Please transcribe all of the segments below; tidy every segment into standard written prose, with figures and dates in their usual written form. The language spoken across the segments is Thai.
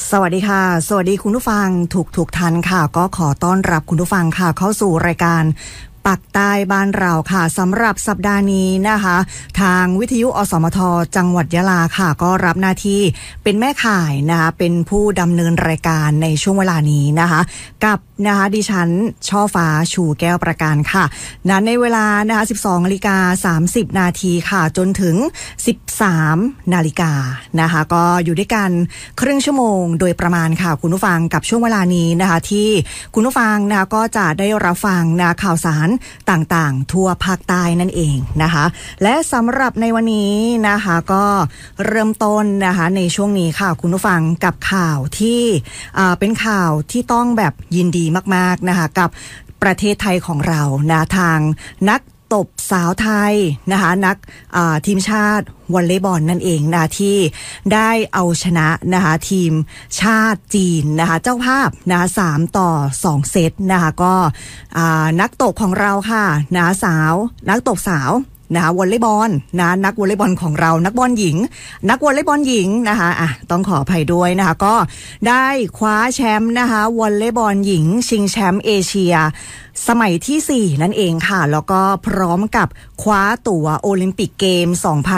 สวัสดีค่ะสวัสดีคุณผู้ฟังทุกท่านค่ะก็ขอต้อนรับคุณผู้ฟังค่ะเข้าสู่รายการปักใต้บ้านเราค่ะสำหรับสัปดาห์นี้นะคะทางวิทยุอสมทจังหวัดยะลาค่ะก็รับหน้าที่เป็นแม่ข่ายนะคะเป็นผู้ดำเนินรายการในช่วงเวลานี้นะคะกับนะคะดิฉันช่อฟ้าชูแก้วประการค่ะในเวลานะคะ 12:30 นาทีค่ะจนถึง 13 นาฬิกานะคะก็อยู่ด้วยกันครึ่งชั่วโมงโดยประมาณค่ะคุณผู้ฟังกับช่วงเวลานี้นะคะที่คุณผู้ฟังนะคะก็จะได้รับฟังนะข่าวสารต่างๆทั่วภาคใต้นั่นเองนะคะและสำหรับในวันนี้นะคะก็เริ่มต้นนะคะในช่วงนี้ค่ะคุณผู้ฟังกับข่าวที่เป็นข่าวที่ต้องแบบยินดีมากๆนะคะกับประเทศไทยของเรานะทางนักตบสาวไทยนะคะนักทีมชาติวอลเลย์บอลนั่นเองนะที่ได้เอาชนะนะคะทีมชาติจีนนะคะเจ้าภาพนะคะ3-2 เซตนะคะก็นักตบของเราค่ะนะนักตบสาวนะคะวอลเลย์บอลนะนักวอลเลย์บอลของเรานักวอลเลย์บอลหญิงนะคะต้องขออภัยด้วยนะคะก็ได้คว้าแชมป์นะคะวอลเลย์บอลหญิงชิงแชมป์เอเชียสมัยที่4นั่นเองค่ะแล้วก็พร้อมกับคว้าตั๋วโอลิมปิกเกม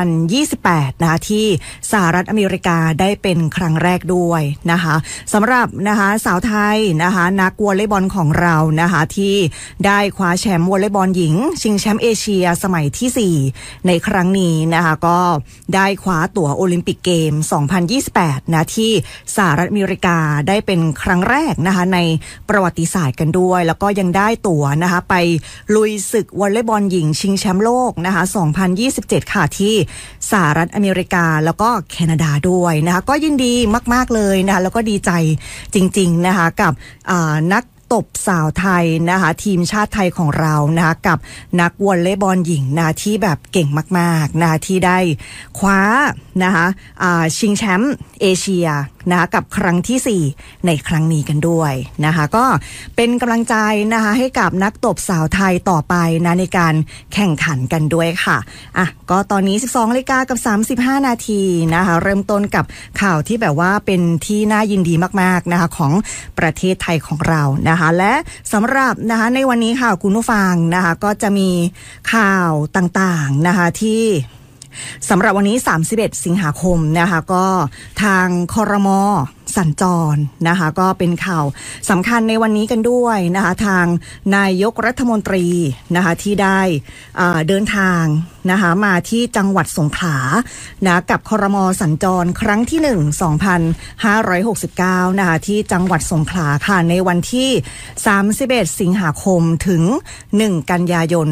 2028นะคะที่สหรัฐอเมริกาได้เป็นครั้งแรกด้วยนะคะสำหรับนะคะสาวไทยนะคะนักวอลเลย์บอลของเรานะคะที่ได้คว้าแชมป์วอลเลย์บอลหญิงชิงแชมป์เอเชียสมัยที่4ในครั้งนี้นะคะก็ได้คว้าตั๋วโอลิมปิกเกม2028นะที่สหรัฐอเมริกาได้เป็นครั้งแรกนะคะในประวัติศาสตร์กันด้วยแล้วก็ยังได้ตั๋วนะคะไปลุยศึกวอลเลย์บอลหญิงชิงแชมป์โลกนะคะ2027ค่ะที่สหรัฐอเมริกาแล้วก็แคนาดาด้วยนะคะก็ยินดีมากๆเลยนะคะแล้วก็ดีใจจริงๆนะคะกับนักตบสาวไทยนะคะทีมชาติไทยของเรานะคะกับนักวอลเลย์บอลหญิงนะที่แบบเก่งมากๆนะที่ได้คว้านะคะชิงแชมป์เอเชียนะคะกับครั้งที่4ในครั้งนี้กันด้วยนะคะก็เป็นกำลังใจนะคะให้กับนักตบสาวไทยต่อไปนะในการแข่งขันกันด้วยค่ะก็ตอนนี้ 12:35 นาทีนะคะเริ่มต้นกับข่าวที่แบบว่าเป็นที่น่ายินดีมากๆนะคะของประเทศไทยของเรานะคะและสำหรับนะคะในวันนี้ค่ะคุณผู้ฟังนะคะก็จะมีข่าวต่างๆนะคะที่สำหรับวันนี้31 สิงหาคมนะคะก็ทางครม.สัญจรนะคะก็เป็นข่าวสำคัญในวันนี้กันด้วยนะคะทางนายกรัฐมนตรีนะคะที่ได้เดินทางนะคะมาที่จังหวัดสงขลานะกับครม.สัญจรครั้งที่1 2569นะคะที่จังหวัดสงขลาค่ะในวันที่31 สิงหาคมถึง1 กันยายน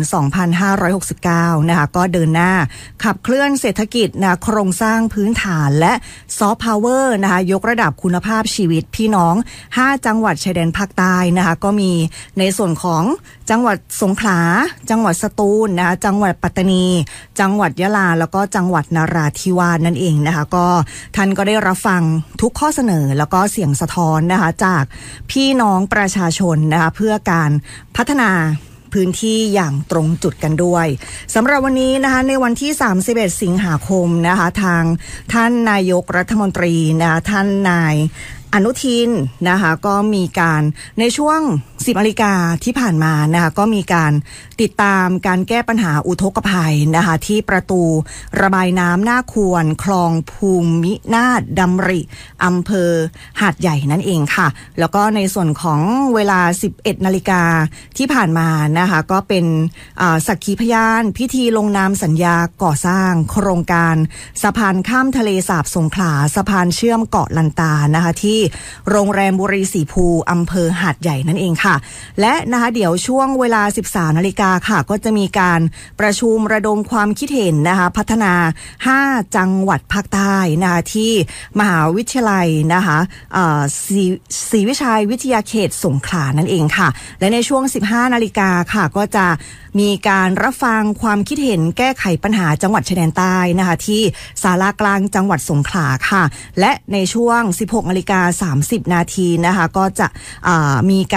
2569นะคะก็เดินหน้าขับเคลื่อนเศรษฐกิจนะโครงสร้างพื้นฐานและซอฟต์พาวเวอร์นะคะยกระดับคุณภาพชีวิตพี่น้อง5จังหวัดชายแดนภาคใต้นะคะก็มีในส่วนของจังหวัดสงขลาจังหวัดสตูลนะคะจังหวัดปัตตานีจังหวัดยะลาแล้วก็จังหวัดนราธิวาสนั่นเองนะคะก็ท่านก็ได้รับฟังทุกข้อเสนอแล้วก็เสียงสะท้อนนะคะจากพี่น้องประชาชนนะคะเพื่อการพัฒนาพื้นที่อย่างตรงจุดกันด้วยสำหรับวันนี้นะคะในวันที่31 สิงหาคมนะคะทางท่านนายกรัฐมนตรีนะคะท่านนายอนุทินนะคะก็มีการในช่วง10 นาฬิกาที่ผ่านมานะคะก็มีการติดตามการแก้ปัญหาอุทกภัยนะคะที่ประตูระบายน้ำหน้าควรคลองภูมินาถดำริอำเภอหาดใหญ่นั่นเองค่ะแล้วก็ในส่วนของเวลา11 นาฬิกาที่ผ่านมานะคะก็เป็นสักขีพยานพิธีลงนามสัญญาก่อสร้างโครงการสะพานข้ามทะเลสาบสงขลาสะพานเชื่อมเกาะลันตานะคะที่โรงแรมบุรีสีภูอำเภอหาดใหญ่นั่นเองค่ะและนะคะเดี๋ยวช่วงเวลา 13 นาฬิกาค่ะก็จะมีการประชุมระดมความคิดเห็นนะคะพัฒนา5จังหวัดภาคใต้นะคะที่มหาวิทยาลัยนะคะศรีวิชัยวิทยาเขตสงขลานั่นเองค่ะและในช่วง 15 นาฬิกาค่ะก็จะมีการรับฟังความคิดเห็นแก้ไขปัญหาจังหวัดชายแดนใต้นะคะที่ศาลากลางจังหวัดสงขลาค่ะและในช่วง 16:30 นาทีนะคะก็จะมีการเยี่ยม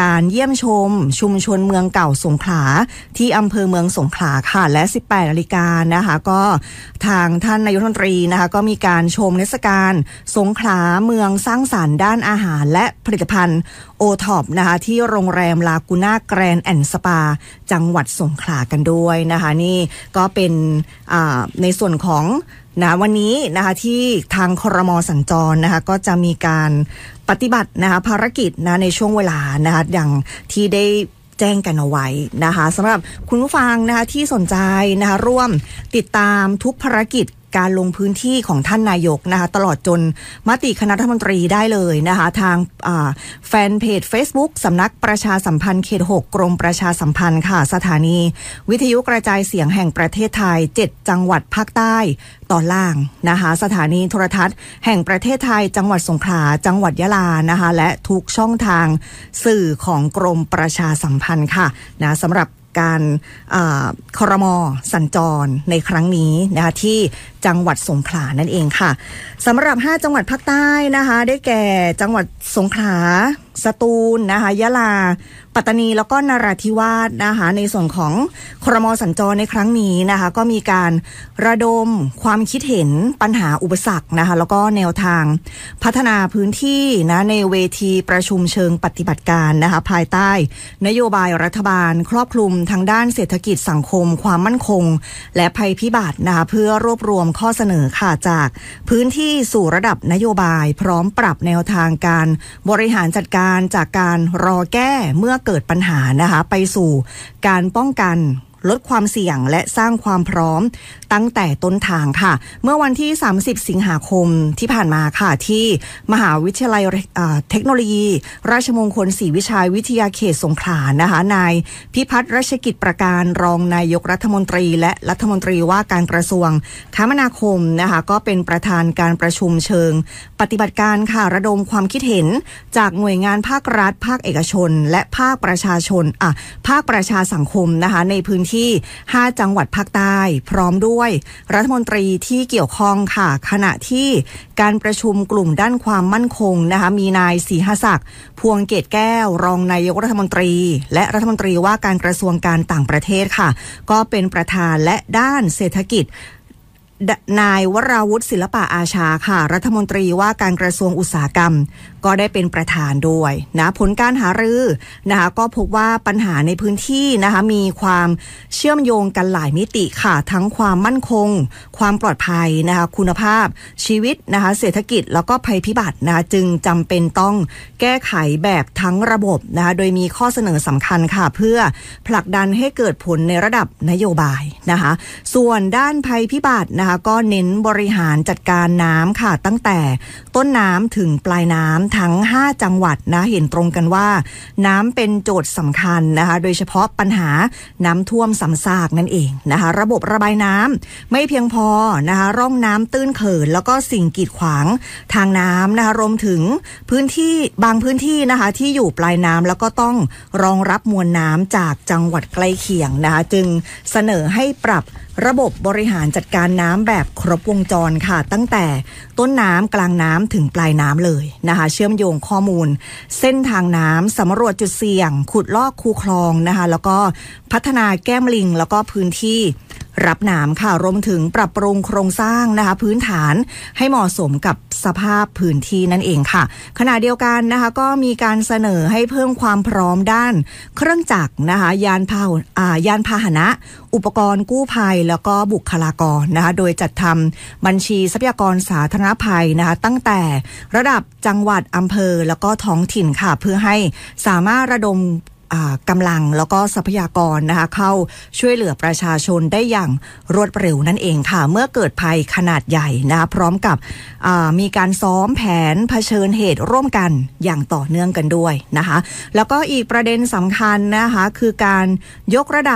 มชมชุมชนเมืองเก่าสงขลาที่อำเภอเมืองสงขลาค่ะและ 18 นาฬิกานะคะก็ทางท่านนายกรัฐมนตรีนะคะก็มีการชมเทศกาลสงขลาเมืองสร้างสรรค์ด้านอาหารและผลิตภัณฑ์โอท็อปนะคะที่โรงแรมลากูน่าแกรนด์แอนด์สปาจังหวัดสงขลากันด้วยนะคะนี่ก็เป็นในส่วนของวันนี้นะคะที่ทางครม.สัญจรนะคะก็จะมีการปฏิบัตินะคะภารกิจในช่วงเวลานะคะอย่างที่ได้แจ้งกันเอาไว้นะคะสำหรับคุณผู้ฟังนะคะที่สนใจนะคะร่วมติดตามทุกภารกิจการลงพื้นที่ของท่านนายกนะคะตลอดจนมติคณะรัฐมนตรีได้เลยนะคะทางแฟนเพจ Facebook สำนักประชาสัมพันธ์เขต 6 กรมประชาสัมพันธ์ค่ะสถานีวิทยุกระจายเสียงแห่งประเทศไทย7จังหวัดภาคใต้ตอนล่างนะคะสถานีโทรทัศน์แห่งประเทศไทยจังหวัดสงขลาจังหวัดยะลานะคะและทุกช่องทางสื่อของกรมประชาสัมพันธ์ค่ะนะสำหรับการครม.สัญจรในครั้งนี้นะคะที่จังหวัดสงขลานั่นเองค่ะสำหรับ5จังหวัดภาคใต้นะคะได้แก่จังหวัดสงขลาสตูลนะคะยะลาปัตตานีแล้วก็นราธิวาสนะคะในส่วนของครม.สัญจรในครั้งนี้นะคะก็มีการระดมความคิดเห็นปัญหาอุปสรรคนะคะแล้วก็แนวทางพัฒนาพื้นที่นะในเวทีประชุมเชิงปฏิบัติการนะคะภายใต้นโยบายรัฐบาลครอบคลุมทางด้านเศรษฐกิจสังคมความมั่นคงและภัยพิบัตินะคะเพื่อรวบรวมข้อเสนอค่ะจากพื้นที่สู่ระดับนโยบายพร้อมปรับแนวทางการบริหารจัดการจากการรอแก้เมื่อเกิดปัญหานะคะไปสู่การป้องกันลดความเสี่ยงและสร้างความพร้อมตั้งแต่ต้นทางค่ะเมื่อวันที่30สิงหาคมที่ผ่านมาค่ะที่มหาวิทยาลัยเทคโนโลยีราชมงคลศรีวิชัยวิทยาเขตสงขลานะคะนายพิพัฒน์รัชกิจประการรองนายกรัฐมนตรีและรัฐมนตรีว่าการกระทรวงคมนาคมนะคะก็เป็นประธานการประชุมเชิงปฏิบัติการค่ะระดมความคิดเห็นจากหน่วยงานภาครัฐภาคเอกชนและภาคประชาชนภาคประชาสังคมนะคะในพื้นที่5จังหวัดภาคใต้พร้อมด้วยรัฐมนตรีที่เกี่ยวข้องค่ะขณะที่การประชุมกลุ่มด้านความมั่นคงนะคะมีนายศรีหศักดิ์พวงเกตแก้วรองนายกรัฐมนตรีและรัฐมนตรีว่าการกระทรวงการต่างประเทศค่ะก็เป็นประธานและด้านเศรษฐกิจนายวราวุฒิศิลปะอาชาค่ะรัฐมนตรีว่าการกระทรวงอุตสาหกรรมก็ได้เป็นประธานด้วยนะผลการหารือนะคะก็พบว่าปัญหาในพื้นที่นะคะมีความเชื่อมโยงกันหลายมิติค่ะทั้งความมั่นคงความปลอดภัยนะคะคุณภาพชีวิตนะคะเศรษฐกิจแล้วก็ภัยพิบัตินะคะจึงจำเป็นต้องแก้ไขแบบทั้งระบบนะคะโดยมีข้อเสนอสำคัญค่ะเพื่อผลักดันให้เกิดผลในระดับนโยบายนะคะส่วนด้านภัยพิบัตินะคะก็เน้นบริหารจัดการน้ำค่ะตั้งแต่ต้นน้ำถึงปลายน้ำทั้ง5จังหวัดนะเห็นตรงกันว่าน้ำเป็นโจทย์สำคัญนะคะโดยเฉพาะปัญหาน้ำท่วมซ้ำซากนั่นเองนะคะระบบระบายน้ำไม่เพียงพอนะคะร่องน้ำตื้นเขินแล้วก็สิ่งกีดขวางทางน้ำนะคะรวมถึงพื้นที่บางพื้นที่นะคะที่อยู่ปลายน้ำแล้วก็ต้องรองรับมวลน้ำจากจังหวัดใกล้เคียงนะคะจึงเสนอให้ปรับระบบบริหารจัดการน้ำแบบครบวงจรค่ะตั้งแต่ต้นน้ำกลางน้ำถึงปลายน้ำเลยนะคะเชื่อมโยงข้อมูลเส้นทางน้ำสำรวจจุดเสี่ยงขุดลอกคูคลองนะคะแล้วก็พัฒนาแก้มลิงแล้วก็พื้นที่รับน้ำค่ะรวมถึงปรับปรุงโครงสร้างนะคะพื้นฐานให้เหมาะสมกับสภาพพื้นที่นั่นเองค่ะขณะเดียวกันนะคะก็มีการเสนอให้เพิ่มความพร้อมด้านเครื่องจักรนะคะยานพาหนะอุปกรณ์กู้ภัยแล้วก็บุคลากรนะคะโดยจัดทำบัญชีทรัพยากรสาธารณภัยนะคะตั้งแต่ระดับจังหวัดอำเภอแล้วก็ท้องถิ่นค่ะเพื่อให้สามารถระดมกำลังแล้วก็ทรัพยากรนะคะเข้าช่วยเหลือประชาชนได้อย่างรวดเร็วนั่นเองค่ะเมื่อเกิดภัยขนาดใหญ่นะคะพร้อมกับมีการซ้อมแผนเผชิญเหตุร่วมกันอย่างต่อเนื่องกันด้วยนะคะแล้วก็อีกประเด็นสำคัญนะคะคือการยกระดับ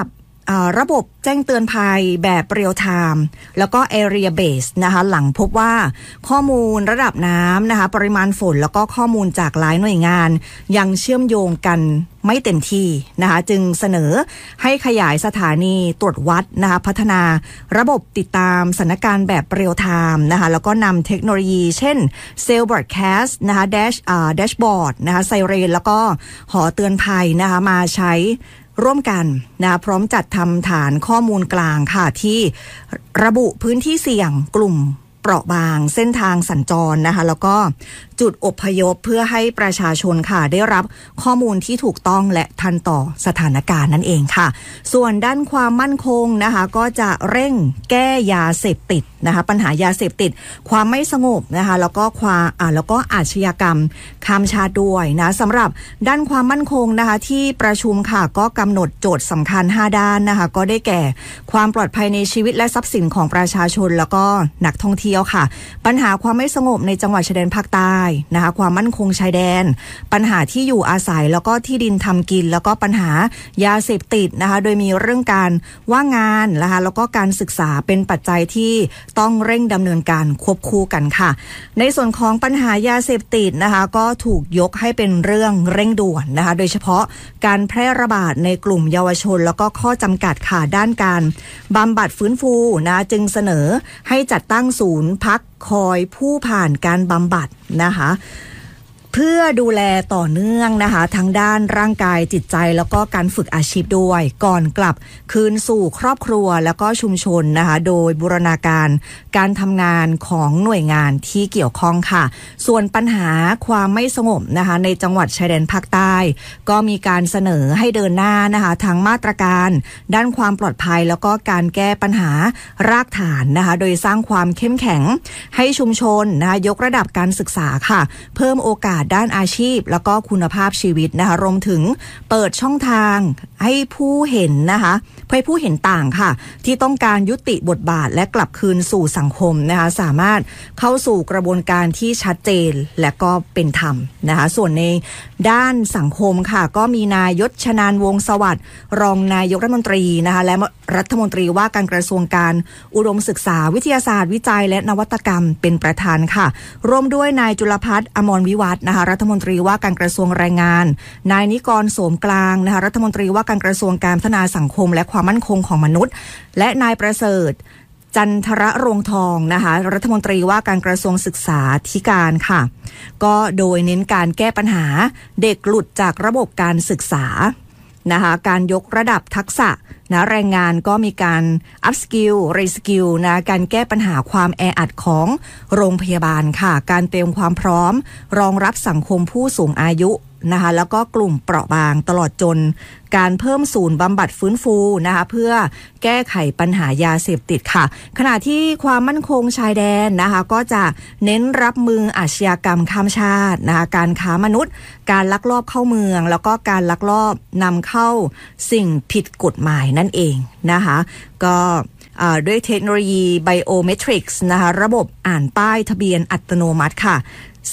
ระบบแจ้งเตือนภัยแบบเรียลไทม์แล้วก็ area based นะคะหลังพบว่าข้อมูลระดับน้ำนะคะปริมาณฝนแล้วก็ข้อมูลจากหลายหน่วยงานยังเชื่อมโยงกันไม่เต็มที่นะคะจึงเสนอให้ขยายสถานีตรวจวัดนะคะพัฒนาระบบติดตามสถานการณ์แบบเรียลไทม์นะคะแล้วก็นำเทคโนโลยีเช่นเซลล์บอร์ดแคสต์นะคะแดชบอร์ดนะคะไซเรนแล้วก็หอเตือนภัยนะคะมาใช้ร่วมกันนะพร้อมจัดทำฐานข้อมูลกลางค่ะที่ระบุพื้นที่เสี่ยงกลุ่มเปราะบางเส้นทางสัญจรนะคะแล้วก็จุดอพยพเพื่อให้ประชาชนค่ะได้รับข้อมูลที่ถูกต้องและทันต่อสถานการณ์นั่นเองค่ะส่วนด้านความมั่นคงนะคะก็จะเร่งแก้ยาเสพติดนะคะปัญหายาเสพติดความไม่สงบนะคะแล้วก็อาชญากรรมข้ามชาติด้วยนะสำหรับด้านความมั่นคงนะคะที่ประชุมค่ะก็กำหนดโจทย์สำคัญ5ด้านนะคะก็ได้แก่ความปลอดภัยในชีวิตและทรัพย์สินของประชาชนแล้วก็นักท่องเที่ยวค่ะปัญหาความไม่สงบในจังหวัดชายแดนภาคใต้นะคะความมั่นคงชายแดนปัญหาที่อยู่อาศัยแล้วก็ที่ดินทำกินแล้วก็ปัญหายาเสพติดนะคะโดยมีเรื่องการว่างงานนะคะแล้วก็การศึกษาเป็นปัจจัยที่ต้องเร่งดำเนินการควบคู่กันค่ะในส่วนของปัญหายาเสพติดนะคะก็ถูกยกให้เป็นเรื่องเร่งด่วนนะคะโดยเฉพาะการแพร่ระบาดในกลุ่มเยาวชนแล้วก็ข้อจำกัดค่ะด้านการบำบัดฟื้นฟูนะจึงเสนอให้จัดตั้งศูนย์พักคอยผู้ผ่านการบำบัดนะคะเพื่อดูแลต่อเนื่องนะคะทั้งด้านร่างกายจิตใจแล้วก็การฝึกอาชีพด้วยก่อนกลับคืนสู่ครอบครัวแล้วก็ชุมชนนะคะโดยบูรณาการการทำงานของหน่วยงานที่เกี่ยวข้องค่ะส่วนปัญหาความไม่สงบนะคะในจังหวัดชายแดนภาคใต้ก็มีการเสนอให้เดินหน้านะคะทั้งมาตรการด้านความปลอดภัยแล้วก็การแก้ปัญหารากฐานนะคะโดยสร้างความเข้มแข็งให้ชุมชนนะคะยกระดับการศึกษาค่ะเพิ่มโอกาสด้านอาชีพแล้วก็คุณภาพชีวิตนะคะรวมถึงเปิดช่องทางให้ผู้เห็นนะคะให้ผู้เห็นต่างค่ะที่ต้องการยุติบทบาทและกลับคืนสู่สังคมนะคะสามารถเข้าสู่กระบวนการที่ชัดเจนและก็เป็นธรรมนะคะส่วนในด้านสังคมค่ะก็มีนายยศชนานวงศ์สวัสดิ์รองนายกรัฐมนตรีนะคะและรัฐมนตรีว่าการกระทรวงการอุดมศึกษาวิทยาศาสตร์วิจัยและนวัตกรรมเป็นประธานค่ะร่วมด้วยนายจุลภัทร อมรวิวัฒน์นะคะรัฐมนตรีว่าการกระทรวงแรงงานนายนิกรโสมกลางนะคะรัฐมนตรีว่าการกระทรวงการพัฒนาสังคมและความมั่นคงของมนุษย์และนายประเสริฐจันทรรวงทองนะคะรัฐมนตรีว่าการกระทรวงศึกษาธิการค่ะก็โดยเน้นการแก้ปัญหาเด็กหลุดจากระบบการศึกษานะคะการยกระดับทักษะนะแรงงานก็มีการ up skill re skill นะการแก้ปัญหาความแออัดของโรงพยาบาลค่ะการเตรียมความพร้อมรองรับสังคมผู้สูงอายุนะคะแล้วก็กลุ่มเปราะบางตลอดจนการเพิ่มศูนย์บำบัดฟื้นฟูนะคะเพื่อแก้ไขปัญหายาเสพติดค่ะขณะที่ความมั่นคงชายแดนนะคะก็จะเน้นรับมืออาชญากรรมข้ามชาตินะคะการค้ามนุษย์การลักลอบเข้าเมืองแล้วก็การลักลอบนำเข้าสิ่งผิดกฎหมายนั่นเองนะคะก็ด้วยเทคโนโลยีไบโอเมตริกส์นะคะระบบอ่านป้ายทะเบียนอัตโนมัติค่ะ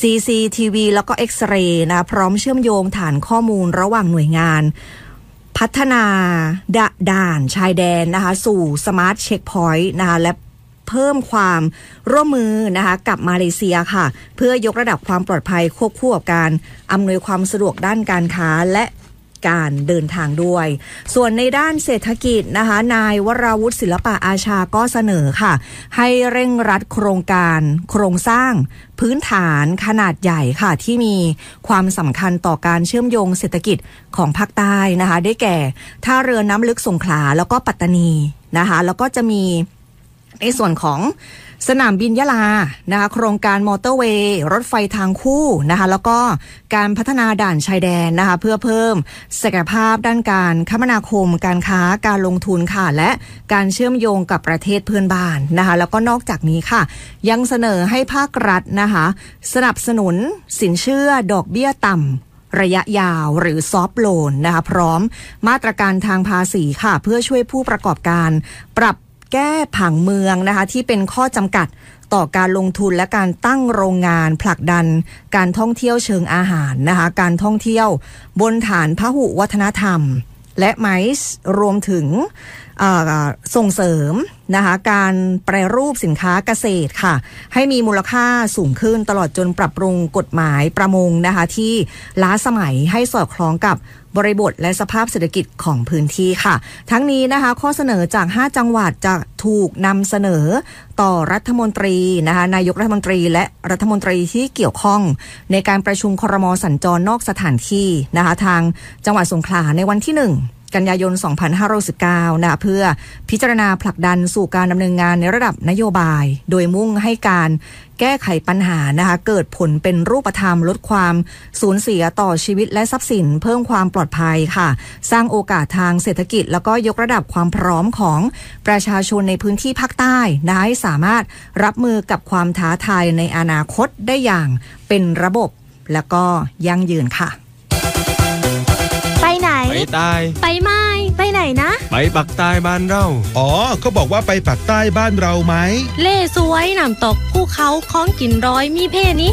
CCTV แล้วก็เอ็กซเรย์นะพร้อมเชื่อมโยงฐานข้อมูลระหว่างหน่วยงานพัฒนาด่านชายแดนนะคะสู่สมาร์ทเช็คพอยต์นะคะและเพิ่มความร่วมมือนะคะกับมาเลเซียค่ะเพื่อยกระดับความปลอดภัยควบคู่กับการอำนวยความสะดวกด้านการค้าและการเดินทางด้วยส่วนในด้านเศรษฐกิจนะคะนายวราวุฒิศิลปะอาชาก็เสนอค่ะให้เร่งรัดโครงสร้างพื้นฐานขนาดใหญ่ค่ะที่มีความสำคัญต่อการเชื่อมโยงเศรษฐกิจของภาคใต้นะคะได้แก่ท่าเรือน้ำลึกสงขลาแล้วก็ปัตตานีนะคะแล้วก็จะมีในส่วนของสนามบินยะลานะคะโครงการมอเตอร์เวย์รถไฟทางคู่นะคะแล้วก็การพัฒนาด่านชายแดนนะคะเพื่อเพิ่มศักยภาพด้านการคมนาคมการค้าการลงทุนค่ะและการเชื่อมโยงกับประเทศเพื่อนบ้านนะคะแล้วก็นอกจากนี้ค่ะยังเสนอให้ภาครัฐนะคะสนับสนุนสินเชื่อดอกเบี้ยต่ำระยะยาวหรือซอฟท์โลนนะคะพร้อมมาตรการทางภาษีค่ะเพื่อช่วยผู้ประกอบการปรับแก้ผังเมืองนะคะที่เป็นข้อจำกัดต่อการลงทุนและการตั้งโรงงานผลักดันการท่องเที่ยวเชิงอาหารนะคะการท่องเที่ยวบนฐานพหุวัฒนธรรมและไมซ์รวมถึงส่งเสริมนะคะการแปรรูปสินค้าเกษตรค่ะให้มีมูลค่าสูงขึ้นตลอดจนปรับปรุงกฎหมายประมงนะคะที่ล้าสมัยให้สอดคล้องกับบริบทและสภาพเศรษฐกิจของพื้นที่ค่ะทั้งนี้นะคะข้อเสนอจาก5จังหวัดจะถูกนำเสนอต่อรัฐมนตรีนะคะนายกรัฐมนตรีและรัฐมนตรีที่เกี่ยวข้องในการประชุมครม.สัญจรนอกสถานที่นะคะทางจังหวัดสงขลาในวันที่1กันยายน 2519 นะเพื่อพิจารณาผลักดันสู่การดำเนินงานในระดับนโยบายโดยมุ่งให้การแก้ไขปัญหานะคะเกิดผลเป็นรูปธรรมลดความสูญเสียต่อชีวิตและทรัพย์สินเพิ่มความปลอดภัยค่ะสร้างโอกาสทางเศรษฐกิจแล้วก็ยกระดับความพร้อมของประชาชนในพื้นที่ภาคใต้นะให้สามารถรับมือกับความท้าทายในอนาคตได้อย่างเป็นระบบแล้วก็ยั่งยืนค่ะไปไหนไปใต้ไปไม่ไปไหนนะไปปักใต้บ้านเราอ๋อก็บอกว่าไปปักใต้บ้านเราไหมเล่สวยน้ำตกภูเขาของกินร้อยมีเพนี้